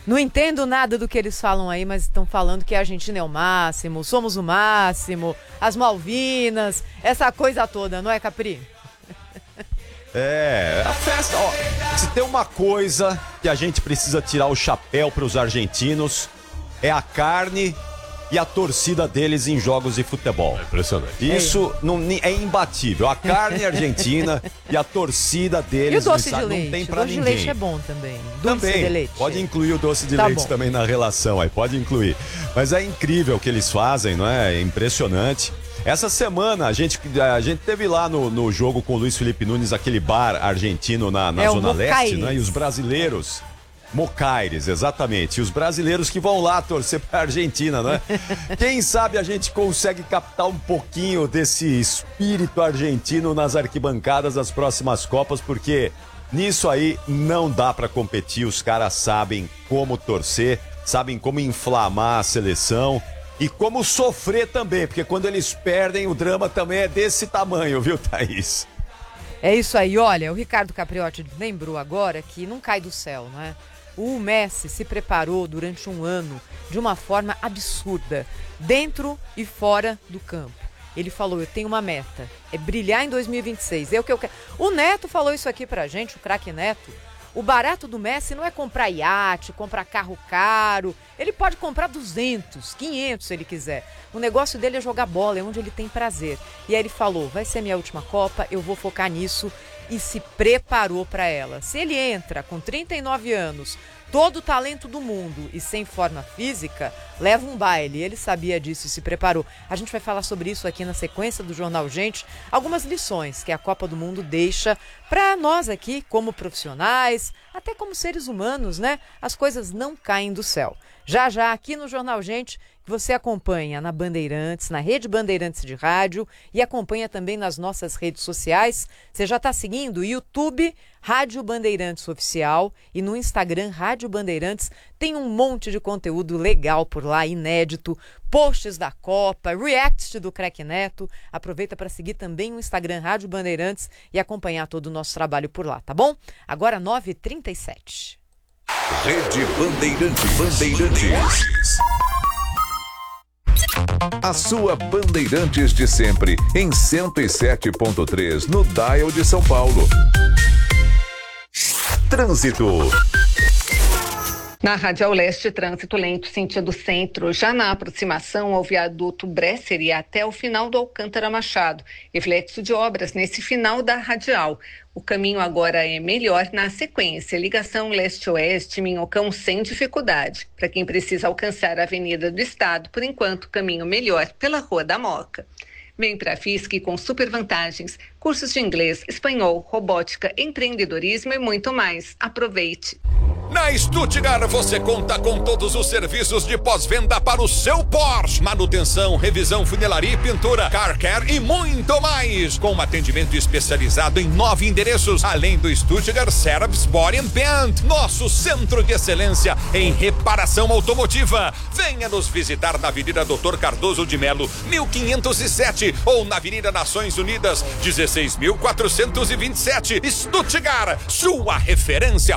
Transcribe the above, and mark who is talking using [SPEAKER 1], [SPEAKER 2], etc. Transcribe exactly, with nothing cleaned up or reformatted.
[SPEAKER 1] Não entendo nada do que eles falam aí, mas estão falando que a Argentina é o máximo, somos o máximo, as Malvinas, essa coisa toda, não é, Capri?
[SPEAKER 2] É, a festa, ó, se tem uma coisa que a gente precisa tirar o chapéu para os argentinos, é a carne e a torcida deles em jogos de futebol. É
[SPEAKER 3] impressionante.
[SPEAKER 2] Isso é, não, é imbatível. A carne argentina e a torcida deles.
[SPEAKER 1] E o doce de
[SPEAKER 2] não
[SPEAKER 1] leite?
[SPEAKER 2] tem pra
[SPEAKER 1] o doce
[SPEAKER 2] ninguém.
[SPEAKER 1] de leite é bom também. Doce
[SPEAKER 2] também,
[SPEAKER 1] de leite.
[SPEAKER 2] pode incluir o doce de
[SPEAKER 1] tá
[SPEAKER 2] leite
[SPEAKER 1] bom.
[SPEAKER 2] também na relação aí, pode incluir. Mas é incrível o que eles fazem, não é? É impressionante. Essa semana a gente, a gente teve lá no, no jogo com o Luiz Felipe Nunes, aquele bar argentino na, na
[SPEAKER 1] é
[SPEAKER 2] Zona Leste,
[SPEAKER 1] né?
[SPEAKER 2] E os brasileiros... Mocaires, exatamente. E os brasileiros que vão lá torcer pra Argentina, não é? Quem sabe a gente consegue captar um pouquinho desse espírito argentino nas arquibancadas das próximas Copas, porque nisso aí não dá pra competir. Os caras sabem como torcer, sabem como inflamar a seleção e como sofrer também, porque quando eles perdem, o drama também é desse tamanho, viu, Thaís?
[SPEAKER 1] É isso aí, olha, o Ricardo Capriotti lembrou agora que não cai do céu, não é? O Messi se preparou durante um ano de uma forma absurda, dentro e fora do campo. Ele falou, eu tenho uma meta, é brilhar em dois mil e vinte e seis, é o que eu quero. O Neto falou isso aqui pra gente, o craque Neto. O barato do Messi não é comprar iate, comprar carro caro. Ele pode comprar duzentos, quinhentos se ele quiser. O negócio dele é jogar bola, é onde ele tem prazer. E aí ele falou, vai ser minha última Copa, eu vou focar nisso. E se preparou para ela. Se ele entra com trinta e nove anos, todo o talento do mundo e sem forma física, leva um baile. Ele sabia disso e se preparou. A gente vai falar sobre isso aqui na sequência do Jornal Gente. Algumas lições que a Copa do Mundo deixa para nós aqui, como profissionais, até como seres humanos, né? As coisas não caem do céu. Já já aqui no Jornal Gente, que você acompanha na Bandeirantes, na Rede Bandeirantes de Rádio e acompanha também nas nossas redes sociais. Você já está seguindo o YouTube Rádio Bandeirantes Oficial e no Instagram Rádio Bandeirantes. Tem um monte de conteúdo legal por lá, inédito, posts da Copa, react do Craque Neto. Aproveita para seguir também o Instagram Rádio Bandeirantes e acompanhar todo o nosso trabalho por lá, tá bom? Agora nove e trinta e sete.
[SPEAKER 4] Rede Bandeirantes. Bandeirantes. A sua Bandeirantes de sempre, em cento e sete ponto três, no Dial de São Paulo. Trânsito.
[SPEAKER 5] Na Radial Leste, trânsito lento sentido centro, já na aproximação ao viaduto Bresser e até o final do Alcântara Machado. Reflexo de obras nesse final da Radial. O caminho agora é melhor na sequência. Ligação leste-oeste, Minhocão sem dificuldade. Para quem precisa alcançar a Avenida do Estado, por enquanto, caminho melhor pela Rua da Moca. Vem para a Fiesc com super vantagens, cursos de inglês, espanhol, robótica, empreendedorismo e muito mais. Aproveite!
[SPEAKER 6] Na Stuttgart você conta com todos os serviços de pós-venda para o seu Porsche. Manutenção, revisão, funilaria e pintura, car care e muito mais. Com um atendimento especializado em nove endereços, além do Stuttgart Service Body and Paint, nosso centro de excelência em reparação automotiva. Venha nos visitar na Avenida doutor Cardoso de Melo, mil quinhentos e sete, ou na Avenida Nações Unidas, dezesseis mil quatrocentos e vinte e sete. Stuttgart, sua referência